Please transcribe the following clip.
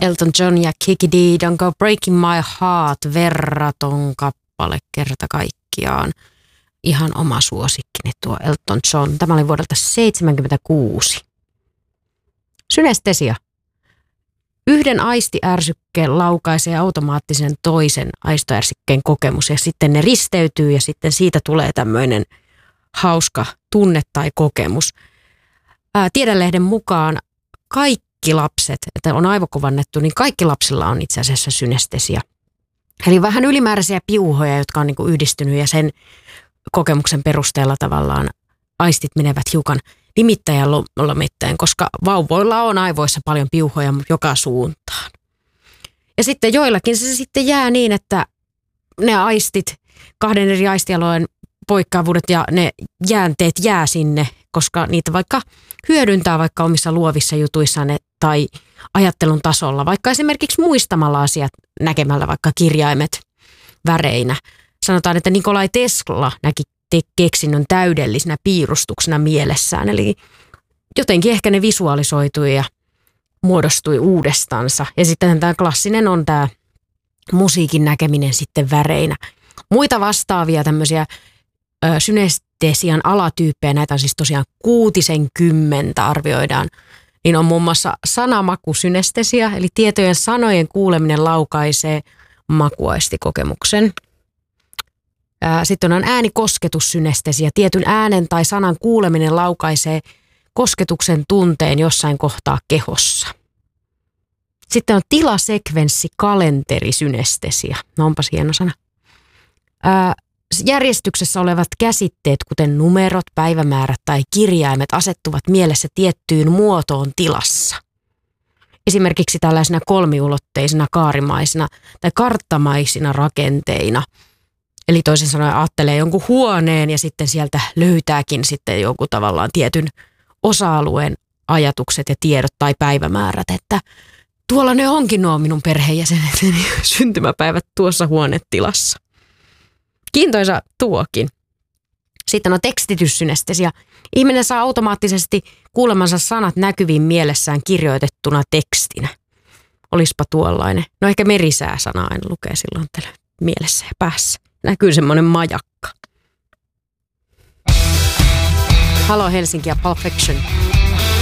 Elton John ja Kiki D, Don't Go Breaking My Heart, verraton kappale kerta kaikkiaan. Ihan oma suosikkini tuo Elton John. Tämä oli vuodelta 1976. Synestesia. Yhden aistiärsykkeen laukaisee automaattisen toisen aistoärsykkeen kokemus ja sitten ne risteytyy ja sitten siitä tulee tämmöinen hauska tunne tai kokemus. Tiedonlehden mukaan kaikki lapset, että on aivokuvannettu, niin kaikki lapsilla on itse asiassa synestesia. Eli vähän ylimääräisiä piuhoja, jotka on niin kuin yhdistynyt ja sen kokemuksen perusteella tavallaan aistit menevät hiukan limittäjän lomittain, koska vauvoilla on aivoissa paljon piuhoja joka suuntaan. Ja sitten joillakin se sitten jää niin, että ne aistit, kahden eri aistialueen poikkeavuudet ja ne jäänteet jää sinne, koska niitä vaikka hyödyntää vaikka omissa luovissa jutuissaan tai ajattelun tasolla, vaikka esimerkiksi muistamalla asiat näkemällä vaikka kirjaimet väreinä. Sanotaan, että Nikolai Tesla näki keksinnön täydellisenä piirustuksena mielessään, eli jotenkin ehkä ne visualisoitui ja muodostui uudestansa. Ja sitten tämä klassinen on tämä musiikin näkeminen sitten väreinä. Muita vastaavia tämmöisiä synestesian alatyyppejä, näitä on siis tosiaan 60 arvioidaan, niin on muun muassa sanamakusynestesia, eli tietojen sanojen kuuleminen laukaisee makuaistikokemuksen. Sitten on äänikosketussynestesia, tietyn äänen tai sanan kuuleminen laukaisee kosketuksen tunteen jossain kohtaa kehossa. Sitten on tilasekvenssikalenterisynestesia, no onpas hieno sana. Järjestyksessä olevat käsitteet, kuten numerot, päivämäärät tai kirjaimet, asettuvat mielessä tiettyyn muotoon tilassa. Esimerkiksi tällaisina kolmiulotteisina, kaarimaisina tai karttamaisina rakenteina. Eli toisin sanoen ajattelee jonkun huoneen ja sitten sieltä löytääkin sitten jonkun tavallaan tietyn osa-alueen ajatukset ja tiedot tai päivämäärät, että tuolla ne onkin nuo minun perheenjäseneteni syntymäpäivät tuossa huonetilassa. Kiintoisa tuokin. Sitten on tekstityssynestesia. Ihminen saa automaattisesti kuulemansa sanat näkyviin mielessään kirjoitettuna tekstinä. Olispa tuollainen. No ehkä merisää-sana aina lukee silloin tällä mielessä ja päässä. Näkyy semmoinen majakka. Halo Helsinki ja Pulp Fiction.